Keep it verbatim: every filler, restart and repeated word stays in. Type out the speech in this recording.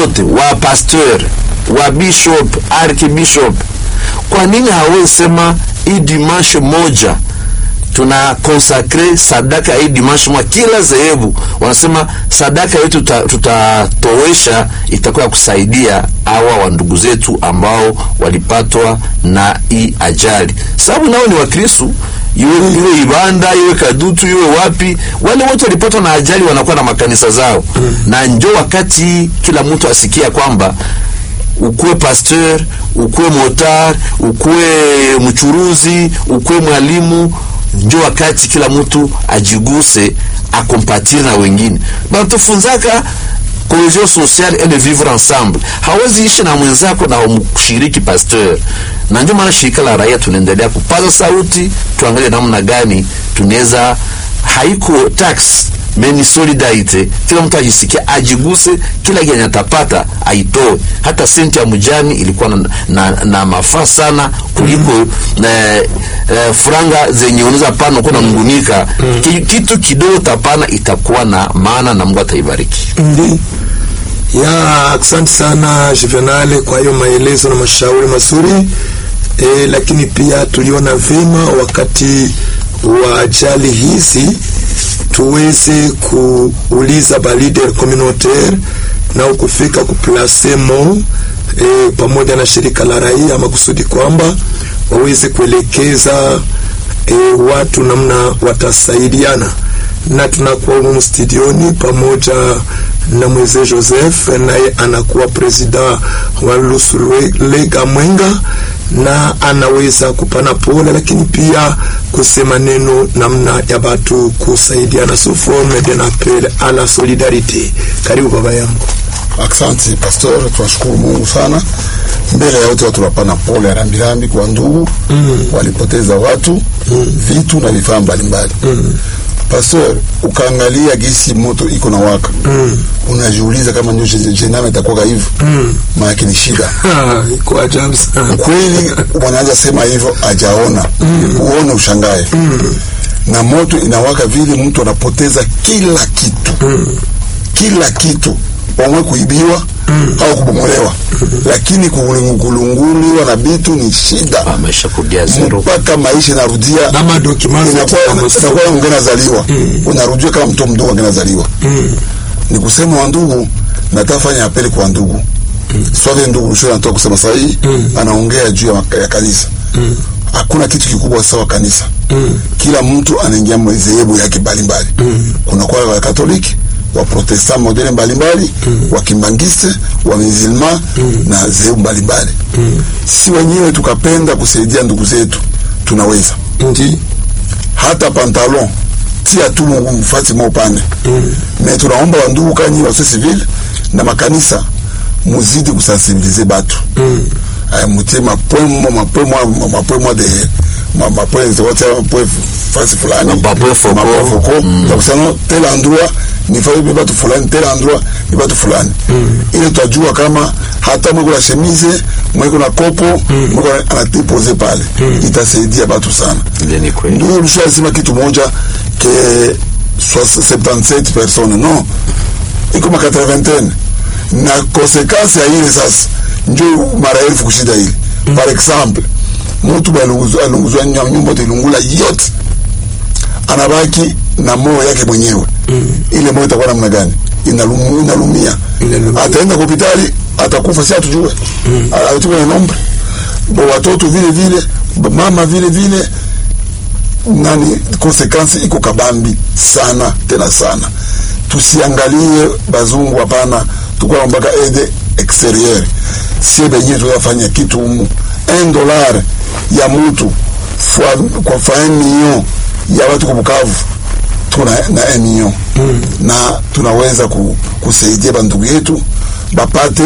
wote wa pasteur, wa bishop, archbishop, kwa nini hawezi sema hii dimanche moja tuna consacre sadaka hii dimanche moja? Kila zehebu wanasema sadaka yetu tutatowesha itakuwa kusaidia hawa wa ndugu zetu ambao walipatwa na hii ajali, sababu nao ni Wakristo. Iwe, iwe Ibanda, iwe Kadutu, iwe wapi, wale wote walipatwa na ajali wanakuwa na makanisa zao. Mm. Na njoo wakati kila mtu asikia kwamba ukuwe pasteur, ukuwe motar, ukuwe mchuruzi, ukuwe mwalimu, njoo wakati kila mtu ajiguse akompatir na wengine. Banatufunzaka cohesion sociale et de vivre ensemble. Hawezi ishi na mwenzako na umshiriki pasteur. Na ndio maana shirika la raia tunaendelea kupaza sauti, tuangalie namna gani tunaweza, haiko tax meni solidarite, kila mtu ajisikia ajiguse, kila yenye atapata aitoe. Hata senti ya mjani ilikuwa na, na, na mafaa sana kuliko mm. na, e, franga zenye unaweza pana kuna mungunika mm. Ki, kitu kidogo tapana itakuwa na maana na Mungu ataibariki. Ndi ya asante sana Juvenal kwa hiyo maelezo na mashauri mazuri. E, lakini pia tuliona vema wakati wa ajali hizi tuweze kuuliza ba leader communautaire na kufika kuplasemo e, pamoja na shirika la raia makusudi kwamba waweze kuelekeza e, watu namna watasaidiana. Na tunakuwa humu studioni pamoja na Mweze Joseph, naye anakuwa presida wa Lusulega Mwenga, na anaweza kupana pole lakini pia kusema neno namna ya batu kusaidiana sous forme d'un appel à la solidarité. Karibu baba yangu. Asante pastor, tunashukuru Mungu sana. Mbele ya yote watu tunapana pole rambirambi kwa ndugu mm. walipoteza watu mm. vitu na vifaa mbalimbali. Mm. Pastor, ukaangalia gisi moto iko na waka mm. unajiuliza kama ndio jenama itakuwa hivyo mm. maana ni shida iko ajabu sana kweli. Wanaanza sema hivyo ajaona mm. uone ushangae mm. na moto inawaka vile mtu anapoteza kila kitu mm. kila kitu, wamwe kuibiwa mm. au kubomolewa mm. lakini kulungululiwa na bitu ni shida. Maisha kudia zero mpaka maisha narudia na madocument inakuwa ungena zaliwa mm. unarudia kama mtu mdogo ungena zaliwa mm. ni kusema wa ndugu natafanya apeli kwa ndugu mm. swali ndugu sio anatoka kusema sahihi mm. anaongea juu ya kanisa mm. hakuna kitu kikubwa sawa kanisa mm. kila mtu anaingia mwezehebu yake mbalimbali mm. kuna kwa wa Katoliki, wa Protestant modele mbalimbali mm. wa Kimbangiste, wa Musulman mm. na zehebu mbalimbali mm. si wenyewe tukapenda kusaidia ndugu zetu tunaweza ndi hata pantalon tia tu mfasi mwa upande mm. na tunaomba wa ndugu kanyi wa civil na makanisa muzidi kusensibiliser batu mm. ay mutema poemo mapoemo mapoemo de mapoemo de wote mapoemo fasi fulani mapoemo foko mm. donc ça tel endroit ni fai batu fulani, tel endroit ni batu fulani mm. ili tutajua kama hata mweko na chemise mweko na kopo mm. mweko anatipose pale mm. itasaidia batu sana. Ndio nishwa sema kitu moja ke soixante-dix-sept personnes non iko ma quatre-vingtaine na konsekansi ya ile sasa njoo mara elfu kushida ile mm. par exemple mtu balunguzwa alunguzwa nyumba tilungula yote anabaki na moyo yake mwenyewe mm. ile moyo itakuwa namna gani? Inalumia, inalumia. Ataenda kwa hospitali atakufa, si atujue mm. atujue na nombre bo watoto vile vile mama vile vile, nani konsekansi iko kabambi sana tena sana. Tusiangalie bazungu, hapana, tukua mpaka aide exterieur. Si benye tunafanya kitu umu un dollar ya mtu fwa, kwa fa un million ya watu kwa Bukavu tuna na un million mm. na tunaweza ku, kusaidia bandugu yetu bapate